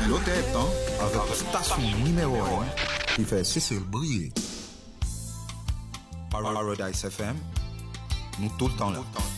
L'autre temps, avec la station numéro 1 qui fait cesser le briller. Paradise FM, nous tout le temps là.